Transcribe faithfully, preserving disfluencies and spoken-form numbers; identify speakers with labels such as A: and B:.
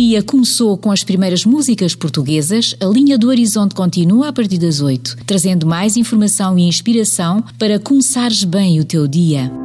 A: dia começou com as primeiras músicas portuguesas. A linha do Horizonte continua a partir das oito, trazendo mais informação e inspiração para começares bem o teu dia.